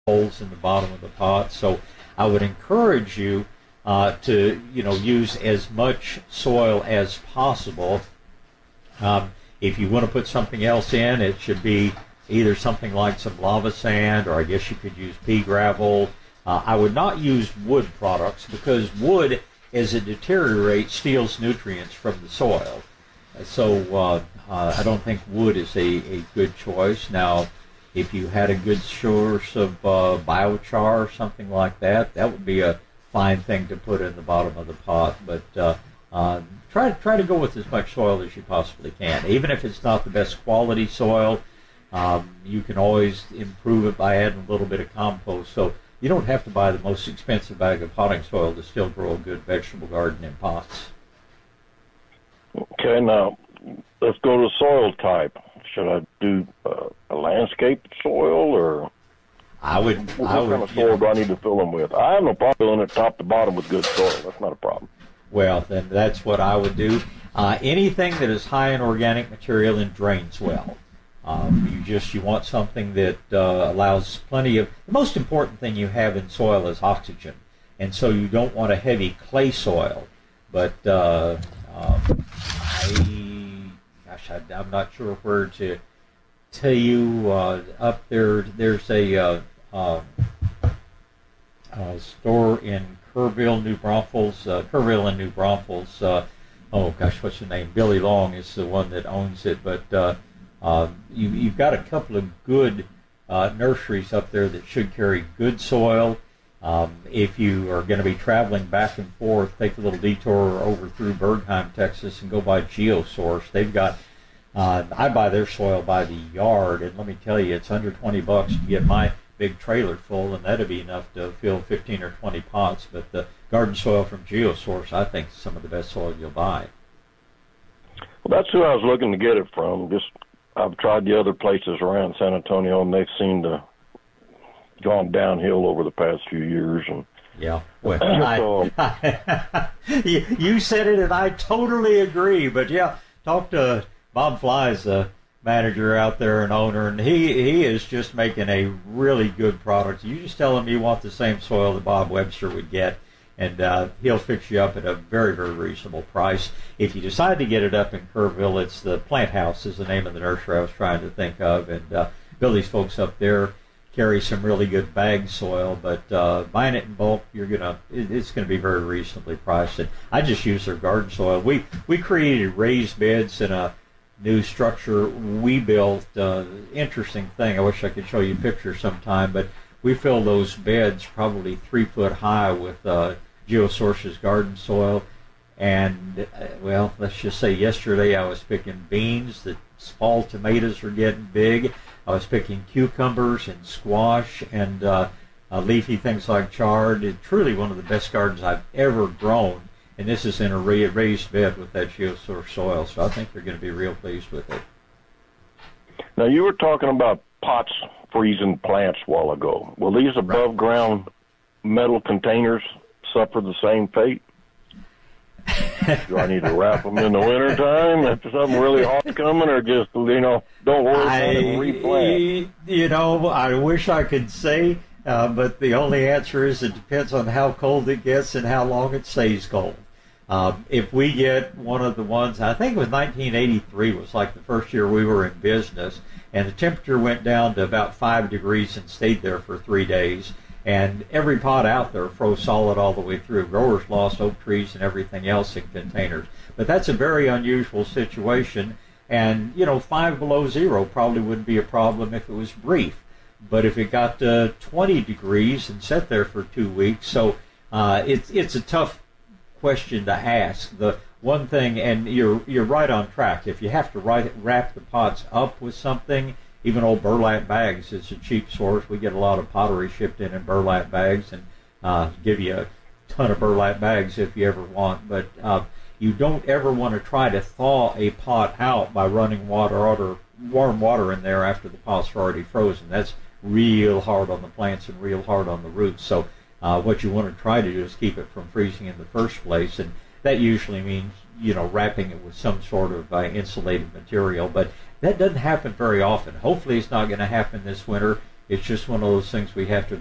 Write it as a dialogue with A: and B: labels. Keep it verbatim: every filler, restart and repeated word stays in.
A: holes in the bottom of the pot. So I would encourage you uh, to, you know, use as much soil as possible. Um, if you want to put something else in, it should be either something like some lava sand, or I guess you could use pea gravel. Uh, I would not use wood products, because wood, as it deteriorates, steals nutrients from the soil. So uh, uh, I don't think wood is a, a good choice. Now, if you had a good source of uh, biochar or something like that, that would be a fine thing to put in the bottom of the pot. But uh, uh, try, try to go with as much soil as you possibly can. Even if it's not the best quality soil, um, you can always improve it by adding a little bit of compost. So you don't have to buy the most expensive bag of potting soil to still grow a good vegetable garden in pots.
B: Okay, now let's go to soil type. Should I do uh, a landscape soil, or
A: I would?
B: What
A: I
B: kind
A: would,
B: of soil
A: you know,
B: do I need to fill them with? I have no problem filling it top to bottom with good soil. That's not a problem.
A: Well, then that's what I would do. Uh, anything that is high in organic material and drains well. Um, you just you want something that uh, allows plenty of. The most important thing you have in soil is oxygen, and so you don't want a heavy clay soil. But uh, um, I, gosh, I, I'm not sure where to tell you. Uh, up there, there's a uh, uh, uh, store in Kerrville, New Braunfels, uh, Kerrville and New Braunfels. Uh, oh gosh, what's the name? Billy Long is the one that owns it, but. Uh, Uh, you, you've got a couple of good uh, nurseries up there that should carry good soil. Um, if you are going to be traveling back and forth, take a little detour over through Bergheim, Texas, and go by GeoSource. They've got, uh, I buy their soil by the yard, and let me tell you, it's under twenty bucks to get my big trailer full, and that'd be enough to fill fifteen or twenty pots. But the garden soil from GeoSource, I think, is some of the best soil you'll buy.
B: Well, that's who I was looking to get it from. Just I've tried the other places around San Antonio, and they've seemed to gone downhill over the past few years. And
A: yeah, well, so, I, you, you said it, and I totally agree. But yeah, talk to Bob Fly's the manager out there and owner, and he he is just making a really good product. You just tell him you want the same soil that Bob Webster would get, and uh, he'll fix you up at a very, very reasonable price. If you decide to get it up in Kerrville, it's the Plant House is the name of the nursery I was trying to think of. And uh, Billy's folks up there carry some really good bag soil, but uh, buying it in bulk, you're gonna it, it's going to be very reasonably priced. And I just use their garden soil. We we created raised beds in a new structure we built. Uh, interesting thing. I wish I could show you pictures sometime, but we fill those beds probably three foot high with uh, GeoSource's garden soil. And, uh, well, let's just say yesterday I was picking beans. The fall tomatoes are getting big. I was picking cucumbers and squash and uh, uh, leafy things like chard. It's truly one of the best gardens I've ever grown. And this is in a raised bed with that GeoSource soil. So I think you're going to be real pleased with it.
B: Now, you were talking about pots freezing plants a while ago. Will these above ground metal containers suffer the same fate? Do I need to wrap them in the wintertime if something really hot's coming, or just, you know, don't worry about it and replant?
A: You know, I wish I could say, uh, but the only answer is it depends on how cold it gets and how long it stays cold. Um, if we get one of the ones, I think it was nineteen eighty-three was like the first year we were in business, and the temperature went down to about five degrees and stayed there for three days. And every pot out there froze solid all the way through. Growers lost oak trees and everything else in containers. But that's a very unusual situation. And, you know, five below zero probably wouldn't be a problem if it was brief. But if it got to twenty degrees and sat there for two weeks, so uh, it's it's a tough question to ask. The one thing, and you're you're right on track. If you have to write, wrap the pots up with something, even old burlap bags, it's a cheap source. We get a lot of pottery shipped in in burlap bags, and uh, give you a ton of burlap bags if you ever want. But uh, you don't ever want to try to thaw a pot out by running water or warm water in there after the pot's already frozen. That's real hard on the plants and real hard on the roots. So uh, what you want to try to do is keep it from freezing in the first place, and that usually means, you know, wrapping it with some sort of uh, insulated material. But that doesn't happen very often. Hopefully it's not going to happen this winter. It's just one of those things we have to